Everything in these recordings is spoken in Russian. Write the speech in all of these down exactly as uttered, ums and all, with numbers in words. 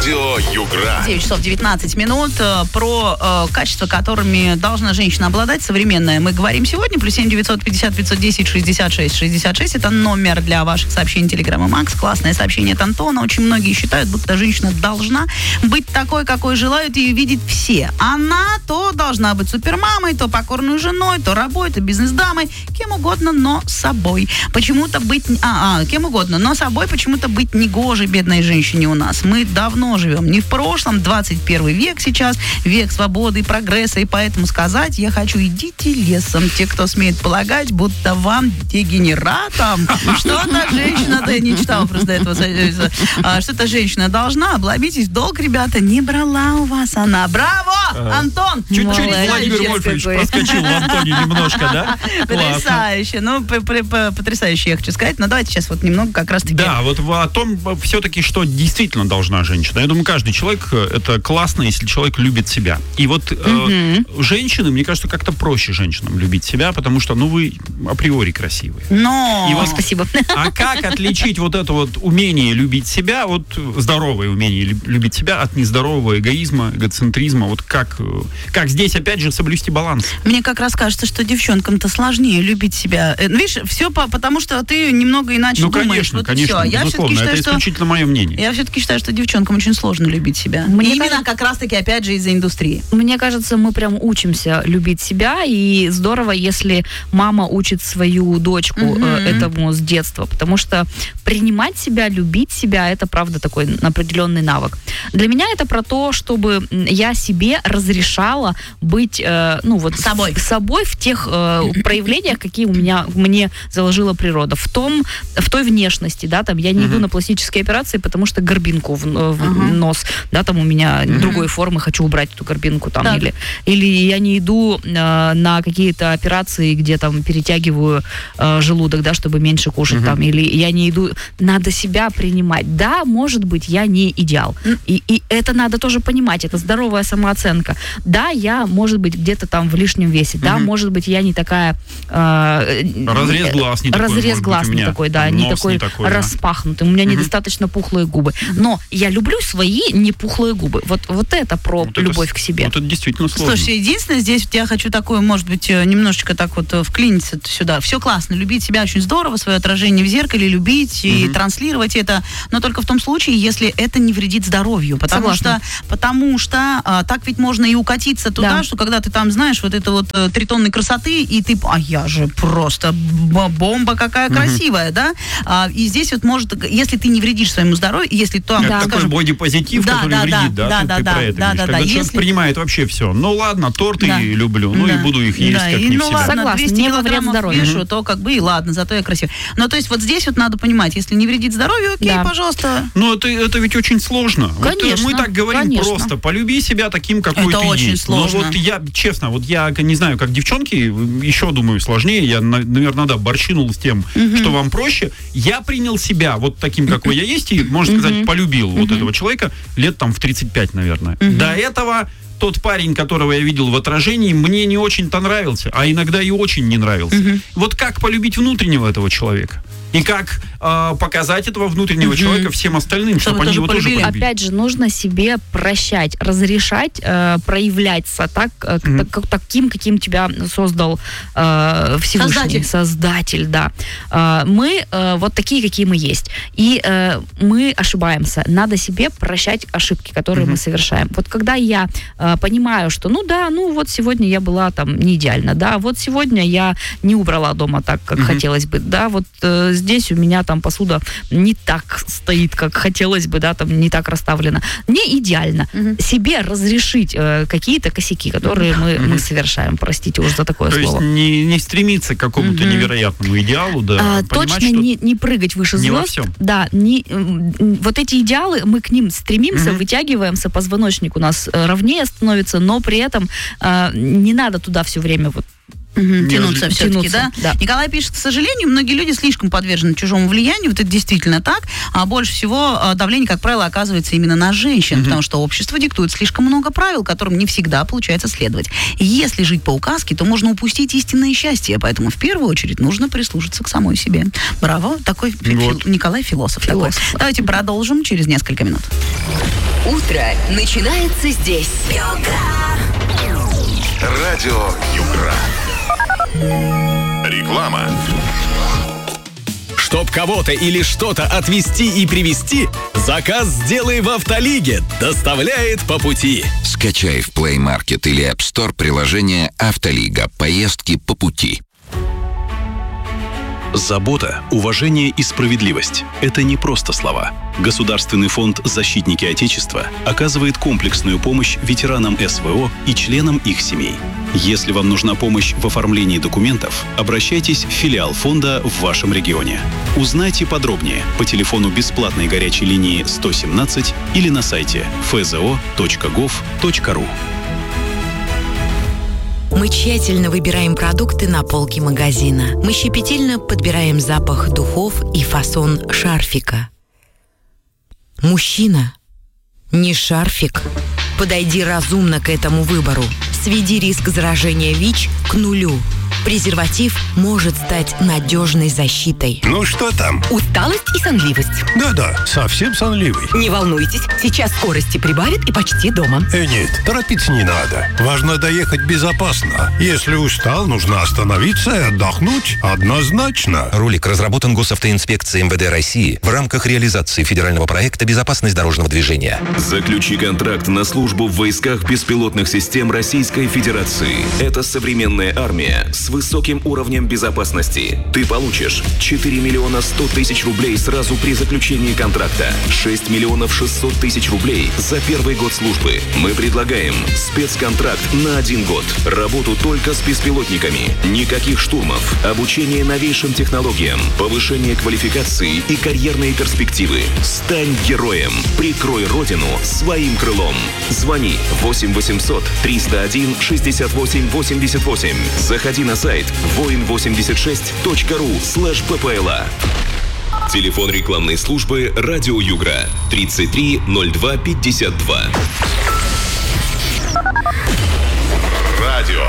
Радио Югра. девять часов девятнадцать минут. Про э, качества, которыми должна женщина обладать, современная. Мы говорим сегодня. Плюс семь девятьсот пятьдесят пятьсот десять шестьдесят шесть шестьдесят шесть. Это номер для ваших сообщений Телеграма Макс. Классное сообщение от Антона. Очень многие считают, будто женщина должна быть такой, какой желают ее видеть все. Она то должна быть супермамой, то покорной женой, то рабой, то бизнес-дамой. Кем угодно, но собой. Почему-то быть... А, а, кем угодно, но собой почему-то быть негоже бедной женщине у нас. Мы давно живем не в прошлом, двадцать первый век сейчас, век свободы и прогресса, и поэтому сказать я хочу, идите лесом, те, кто смеет полагать, будто вам, дегенератам, что-то женщина, да я не читала просто этого, что-то женщина должна, обломитесь в долг, ребята, не брала у вас она. Браво, Антон! Чуть-чуть Владимир Вольфович проскочил в Антоне немножко, да? Потрясающе, ну, потрясающе, я хочу сказать, но давайте сейчас вот немного как раз-таки... Да, вот о том все-таки, что действительно должна женщина. Я думаю, каждый человек, это классно, если человек любит себя. И вот mm-hmm. э, женщины, мне кажется, как-то проще женщинам любить себя, потому что, ну, вы априори красивые. Но... И вот, спасибо. А как отличить вот это вот умение любить себя, вот здоровое умение любить себя от нездорового эгоизма, эгоцентризма, вот как, как здесь, опять же, соблюсти баланс? Мне как раз кажется, что девчонкам-то сложнее любить себя. Видишь, все по, потому, что ты немного иначе ну, думаешь. конечно, вот конечно, я безусловно, считаю, это исключительно мое мнение. Я все-таки считаю, что девчонкам очень сложно любить себя. Мне Именно кажется, как раз-таки, опять же, из-за индустрии. Мне кажется, мы прям учимся любить себя, и здорово, если мама учит свою дочку mm-hmm. э, этому с детства, потому что принимать себя, любить себя, это, правда, такой определенный навык. Для меня это про то, чтобы я себе разрешала быть, э, ну, вот собой. собой в тех э, проявлениях, какие у меня, мне заложила природа. В том, в той внешности, да, там, я не mm-hmm. иду на пластические операции, потому что горбинку в, в uh-huh. нос, да, там у меня uh-huh. другой формы, хочу убрать эту горбинку там, так. или, или я не иду э, на какие-то операции, где там перетягиваю э, желудок, да, чтобы меньше кушать uh-huh. там, или я не иду, надо себя принимать. Да, может быть, я не идеал. Uh-huh. И, и это надо тоже понимать, это здоровая самооценка. Да, я, может быть, где-то там в лишнем весе, uh-huh. да, может быть, я не такая... Э, разрез глаз не такой, разрез глаз не такой, да, не такой, не такой распахнутый, да. У меня uh-huh. недостаточно пухлые губы. Но я люблю свои непухлые губы. Вот, вот это про вот любовь это, к себе. Вот это действительно сложно. Слушай, единственное, здесь вот я хочу такое, может быть, немножечко так вот вклиниться сюда. Все классно, любить себя очень здорово, свое отражение в зеркале, любить и угу. транслировать это, но только в том случае, если это не вредит здоровью. Потому Согласна. что, потому что а, так ведь можно и укатиться туда, да. что когда ты там, знаешь, вот это вот три тонны красоты, и ты, а я же просто бомба какая угу. красивая, да? А, и здесь вот может, если ты не вредишь своему здоровью, если то, это да, такой скажем, бодипозитив, да, который да, вредит, да? Да, ты, да, ты да, про это да, говоришь. да, Когда да, человек если... принимает вообще все. Ну ладно, торты да. люблю, ну да. и буду их есть да. как и, не ну, в себя. Ладно, Согласна, двести не во вред килограммов здоровью. вешу, то как бы и ладно, зато я красивая. Но то есть вот здесь вот надо понимать, если не вредит здоровью, окей, да. пожалуйста. Ну это, это ведь очень сложно. Конечно, вот мы так говорим конечно. просто, полюби себя таким, какой это ты очень есть. сложно. Но вот я, честно, вот я не знаю, как девчонки, еще думаю, сложнее. Я, наверное, да, борщинул с тем, uh-huh. что вам проще. Я принял себя вот таким, какой я есть, и, можно сказать, uh-huh. полюбил uh-huh. вот этого человека лет там в тридцать пять, наверное. Uh-huh. До этого тот парень, которого я видел в отражении, мне не очень-то нравился, а иногда и очень не нравился. Uh-huh. Вот как полюбить внутреннего этого человека? И как э, показать этого внутреннего uh-huh. человека всем остальным, чтобы, чтобы они его тоже полюбили. Опять же, нужно себе прощать, разрешать э, проявляться так, э, uh-huh. так, таким, каким тебя создал э, Всевышний. Создатель. Создатель, да. Э, мы э, вот такие, какие мы есть. И э, мы ошибаемся. Надо себе прощать ошибки, которые uh-huh. мы совершаем. Вот когда я э, понимаю, что ну да, ну вот сегодня я была там не идеальна, да, вот сегодня я не убрала дома так, как uh-huh. хотелось бы, да, вот э, здесь у меня там посуда не так стоит, как хотелось бы, да, там не так расставлена. Не идеально. Uh-huh. Себе разрешить э, какие-то косяки, которые uh-huh. мы, uh-huh. мы совершаем. Простите уж за такое То слово. То есть не, не стремиться к какому-то uh-huh. невероятному идеалу, да. А, понимать, точно что не, не прыгать выше не звезд. во всем. Да, не, вот эти идеалы, мы к ним стремимся, uh-huh. вытягиваемся, позвоночник у нас ровнее становится, но при этом э, не надо туда все время вот Угу, тянуться раз... все-таки, тянуться, да? да? Николай пишет, к сожалению, многие люди слишком подвержены чужому влиянию, вот это действительно так, а больше всего давление, как правило, оказывается именно на женщин, угу. потому что общество диктует слишком много правил, которым не всегда получается следовать. Если жить по указке, то можно упустить истинное счастье, поэтому в первую очередь нужно прислушаться к самой себе. Браво, такой вот. фи- Николай философ. Философ. Такой. Давайте продолжим через несколько минут. Утро начинается здесь. Радио Югра. Реклама. Чтоб кого-то или что-то отвезти и привезти, заказ сделай в Автолиге. Доставляет по пути. Скачай в Play Market или App Store приложение «Автолига». Поездки по пути. Забота, уважение и справедливость – это не просто слова. Государственный фонд «Защитники Отечества» оказывает комплексную помощь ветеранам СВО и членам их семей. Если вам нужна помощь в оформлении документов, обращайтесь в филиал фонда в вашем регионе. Узнайте подробнее по телефону бесплатной горячей линии сто семнадцать или на сайте эф зэ о точка гов точка ру. Мы тщательно выбираем продукты на полке магазина. Мы щепетильно подбираем запах духов и фасон шарфика. Мужчина, не шарфик. Подойди разумно к этому выбору. Сведи риск заражения ВИЧ к нулю. Презерватив может стать надежной защитой. Ну что там? Усталость и сонливость. Да-да, совсем сонливый. Не волнуйтесь, сейчас скорости прибавит и почти дома. Э, нет, торопиться не надо. Важно доехать безопасно. Если устал, нужно остановиться и отдохнуть. Однозначно. Ролик разработан Госавтоинспекцией эм вэ дэ России в рамках реализации федерального проекта «Безопасность дорожного движения». Заключи контракт на службу в войсках беспилотных систем Российской Федерации. Это современная армия с высоким уровнем безопасности. Ты получишь четыре миллиона сто тысяч рублей сразу при заключении контракта, шесть миллионов шестьсот тысяч рублей за первый год службы. Мы предлагаем спецконтракт на один год, работу только с беспилотниками, никаких штурмов, обучение новейшим технологиям, повышение квалификации и карьерные перспективы. Стань героем, прикрой родину своим крылом. Звони восемь восемьсот триста один шестьдесят восемь восемьдесят восемь. Заходи на сайт воин восемьдесят шесть точка ру слэш пэ пэ эл а. Телефон рекламной службы «Радио Югра» тридцать три ноль два пятьдесят два. Радио.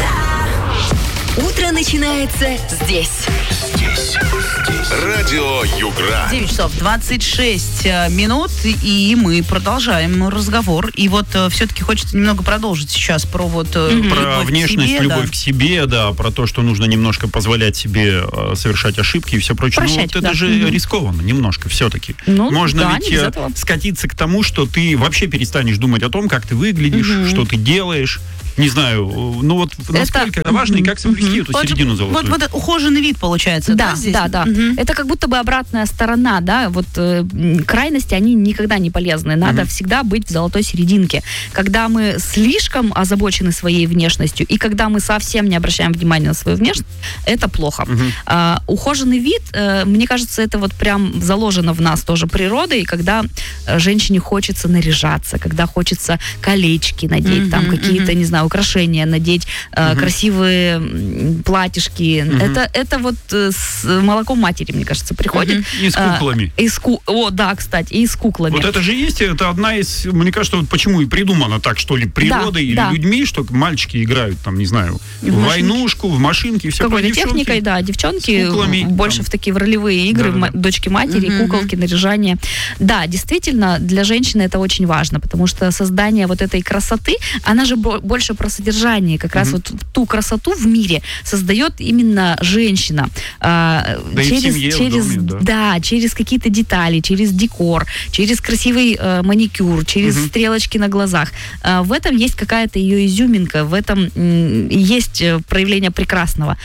Утро начинается здесь. Здесь. Здесь. Радио Югра. девять часов двадцать шесть минут, и мы продолжаем разговор. И вот все-таки хочется немного продолжить сейчас про вот mm-hmm. про любовь внешность, к себе, любовь да. к себе, да, про то, что нужно немножко позволять себе э, совершать ошибки и все прочее. Прощать, ну, вот да. это же Mm-hmm. рискованно немножко все-таки. Ну, Можно да, ведь не без э, этого. скатиться к тому, что ты вообще перестанешь думать о том, как ты выглядишь, Mm-hmm. что ты делаешь. Не знаю, ну вот насколько это важно и как соблюсти эту Вот, середину вот, золотую. вот этот ухоженный вид получается, да, Да, здесь? да, да. Мгм. Это как будто бы обратная сторона, да, вот э, м, крайности, они никогда не полезны. Надо Мгм. всегда быть в золотой серединке. Когда мы слишком озабочены своей внешностью, и когда мы совсем не обращаем внимания на свою внешность, это плохо. Мгм. А, ухоженный вид, э, мне кажется, это вот прям заложено в нас тоже природой, когда э, женщине хочется наряжаться, когда хочется колечки надеть, Мгм, там какие-то, мгм. не знаю, украшения надеть, э, Мгм. красивые м, платьишки. Мгм. Это, это вот э, с молоком матери, мне кажется, приходит. Мгм. И с А, куклами. и с ку- О, да, кстати, и с куклами. Вот это же есть, это одна из, мне кажется, вот почему и придумано так, что ли, природой или да. людьми, что мальчики играют, там, не знаю, в, В войнушку, в машинки, все Какой-то про девчонки. техникой, да, девчонки с куклами, больше там. в такие в ролевые игры, Да-да-да. ма- дочки матери, Мгм, куколки, наряжание. Да, действительно, для женщины это очень важно, потому что создание вот этой красоты, она же бо- больше про содержание, как раз Мгм. вот ту красоту в мире создает именно женщина. А, Да и в через, семье, в через, доме, да. да, через какие-то детали, через декор, через красивый э, маникюр, через Мгм. стрелочки на глазах. А, в этом есть какая-то ее изюминка, в этом м, есть э, проявление прекрасного.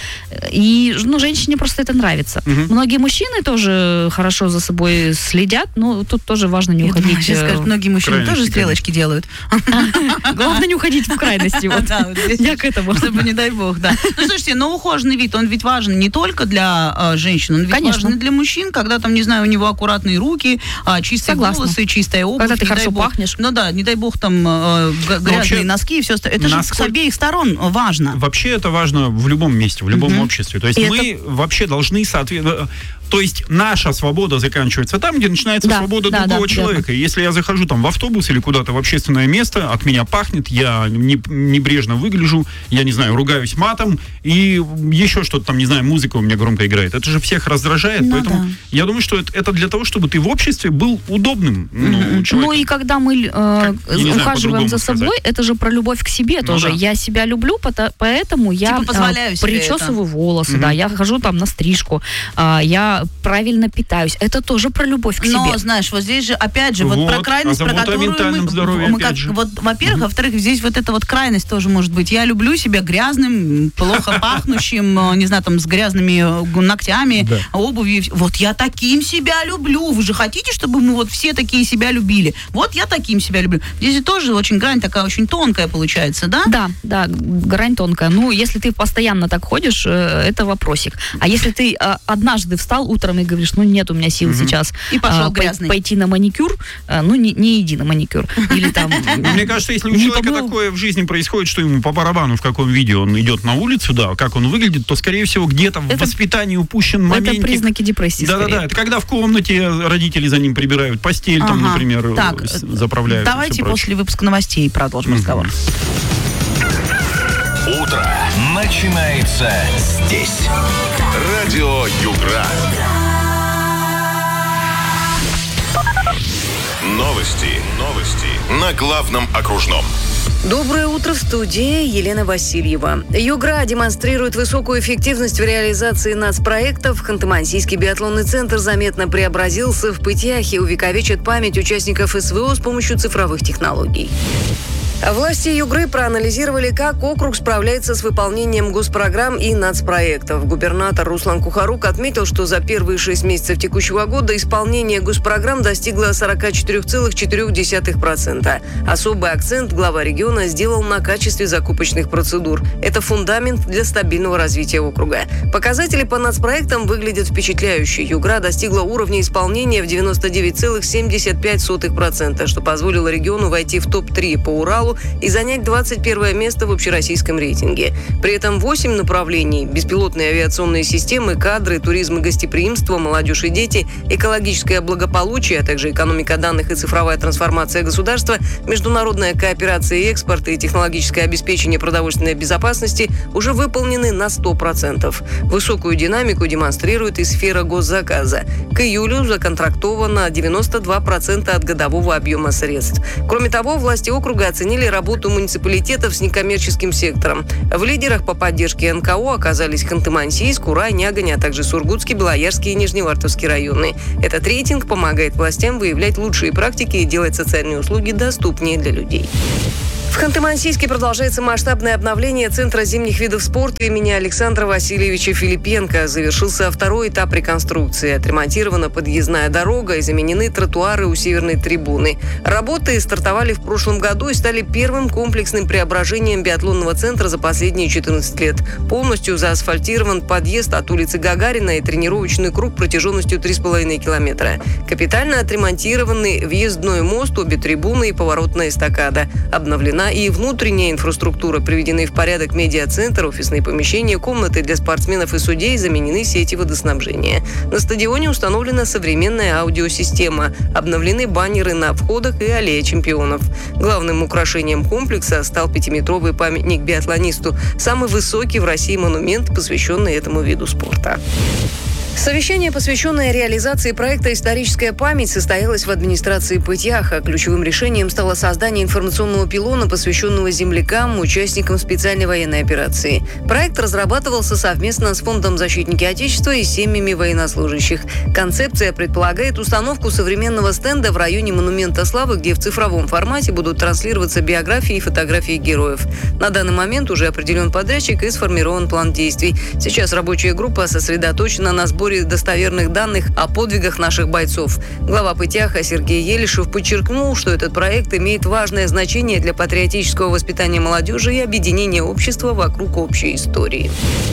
И, ну, женщине просто это нравится. Мгм. Многие мужчины тоже хорошо за собой следят, но тут тоже важно не Я думала, уходить. сейчас э, скажут, многие мужчины крайности, тоже стрелочки делают. Главное не уходить в крайности. вот. Да, вот здесь, Я к этому. чтобы не дай бог, да. Ну, слушайте, но ухоженный вид, он ведь важен не только для э, женщин, он ведь Конечно. важен и для мужчин, когда там, не знаю, у него аккуратные руки, а, чистые Согласна. волосы, чистая обувь. Когда ты не дай хорошо бог- пахнешь. Ну да, не дай бог там э, г- грязные вообще, носки и все остальное. Это же насколько- с обеих сторон важно. Вообще это важно в любом месте, в любом Мгм. обществе. То есть И мы вообще должны соответствовать... То есть наша свобода заканчивается там, где начинается Да, свобода да, другого да, человека. И если я захожу там в автобус или куда-то в общественное место, от меня пахнет, я не, небрежно выгляжу, я не знаю, ругаюсь матом, и еще что-то там, не знаю, музыка у меня громко играет. Это же всех раздражает, Ну поэтому да. я думаю, что это, это для того, чтобы ты в обществе был удобным ну, Ну человеком. и когда мы э, я не знаю, ухаживаем за по-другому собой, сказать. это же про любовь к себе Ну тоже. да. Я себя люблю, пото- поэтому я Типа позволяю э, себе причесываю это. волосы, Мгм. да, я хожу там на стрижку, а, я правильно питаюсь. Это тоже про любовь к Но, себе. знаешь, вот здесь же, опять же, вот, Вот, про крайность, а про забота о которую ментальном мы, здоровье, мы опять как, же. вот, во-первых, во-вторых, здесь вот эта вот крайность тоже может быть. Я люблю себя грязным, плохо пахнущим, э, не знаю, там, с грязными э, ногтями, Да. обувью. Вот я таким себя люблю. Вы же хотите, чтобы мы вот все такие себя любили? Вот я таким себя люблю. Здесь же тоже очень грань такая очень тонкая получается, да? Да, да, грань тонкая. Ну, если ты постоянно так ходишь, э, это вопросик. А если ты э, однажды встал утром и говоришь, ну, нет у меня сил сейчас И пошел а, пой- грязный. пойти на маникюр, э, ну, не, не иди на маникюр. Или там... Мне кажется, если у не человека помыл. такое в жизни происходит, что ему по барабану, в каком виде он идет на улицу, да, как он выглядит, то, скорее всего, где-то в Это- воспитании упущен Это моментик. признаки депрессии, Да-да-да, скорее. это когда в комнате родители за ним прибирают постель, там, Ага. например, Так, с- заправляют. и давайте всё прочее. после выпуска новостей продолжим разговор. Утро начинается здесь. Радио Югра. Новости. Новости. На главном окружном. Доброе утро, в студии Елена Васильева. Югра демонстрирует высокую эффективность в реализации нацпроектов. Ханты-Мансийский биатлонный центр заметно преобразился. В Пытьяхе увековечат память участников СВО с помощью цифровых технологий. Власти Югры проанализировали, как округ справляется с выполнением госпрограмм и нацпроектов. Губернатор Руслан Кухарук отметил, что за первые шесть месяцев текущего года исполнение госпрограмм достигло сорок четыре целых четыре десятых процента. Особый акцент глава региона сделал на качестве закупочных процедур. Это фундамент для стабильного развития округа. Показатели по нацпроектам выглядят впечатляюще. Югра достигла уровня исполнения в девяносто девять целых семьдесят пять сотых процента, что позволило региону войти в топ три по Уралу и занять двадцать первое место в общероссийском рейтинге. При этом восемь направлений – беспилотные авиационные системы, кадры, туризм и гостеприимство, молодежь и дети, экологическое благополучие, а также экономика данных и цифровая трансформация государства, международная кооперация и экспорт и технологическое обеспечение продовольственной безопасности уже выполнены на сто процентов. Высокую динамику демонстрирует и сфера госзаказа. К июлю законтрактовано девяносто два процента от годового объема средств. Кроме того, власти округа оценили работу муниципалитетов с некоммерческим сектором. В лидерах по поддержке эн ка о оказались Ханты-Мансийск, Урай, Нягань, а также Сургутский, Белоярский и Нижневартовский районы. Этот рейтинг помогает властям выявлять лучшие практики и делать социальные услуги доступнее для людей. В Ханты-Мансийске продолжается масштабное обновление Центра зимних видов спорта имени Александра Васильевича Филипенко. Завершился второй этап реконструкции. Отремонтирована подъездная дорога и заменены тротуары у северной трибуны. Работы стартовали в прошлом году и стали первым комплексным преображением биатлонного центра за последние четырнадцать лет. Полностью заасфальтирован подъезд от улицы Гагарина и тренировочный круг протяженностью три с половиной километра. Капитально отремонтированы въездной мост, обе трибуны и поворотная эстакада. Обновлена и внутренняя инфраструктура, приведены в порядок медиацентр, офисные помещения, комнаты для спортсменов и судей, заменены сети водоснабжения. На стадионе установлена современная аудиосистема, обновлены баннеры на входах и аллея чемпионов. Главным украшением комплекса стал пятиметровый памятник биатлонисту, самый высокий в России монумент, посвященный этому виду спорта. Совещание, посвященное реализации проекта «Историческая память», состоялось в администрации Пытьяха. Ключевым решением стало создание информационного пилона, посвященного землякам, участникам специальной военной операции. Проект разрабатывался совместно с Фондом защитники Отечества и семьями военнослужащих. Концепция предполагает установку современного стенда в районе Монумента Славы, где в цифровом формате будут транслироваться биографии и фотографии героев. На данный момент уже определен подрядчик и сформирован план действий. Сейчас рабочая группа сосредоточена на сборе достоверных данных о подвигах наших бойцов. Глава Пытьяха Сергей Елишев подчеркнул, что этот проект имеет важное значение для патриотического воспитания молодежи и объединения общества вокруг общей истории.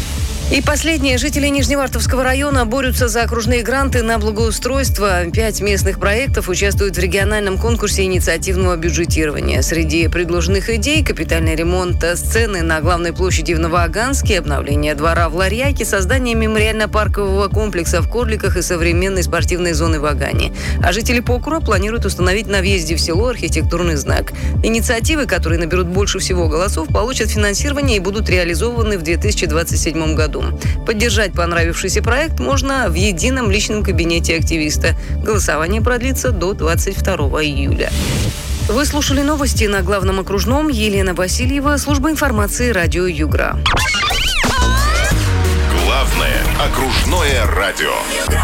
И последнее. Жители Нижневартовского района борются за окружные гранты на благоустройство. Пять местных проектов участвуют в региональном конкурсе инициативного бюджетирования. Среди предложенных идей – капитальный ремонт сцены на главной площади в Новоаганске, обновление двора в Ларьяке, создание мемориально-паркового комплекса в Корликах и современной спортивной зоны в Агане. А жители Покура планируют установить на въезде в село архитектурный знак. Инициативы, которые наберут больше всего голосов, получат финансирование и будут реализованы в две тысячи двадцать седьмом году. Поддержать понравившийся проект можно в едином личном кабинете активиста. Голосование продлится до двадцать второго июля. Вы слушали новости на Главном окружном. Елена Васильева, служба информации радио Югра. Главное окружное радио.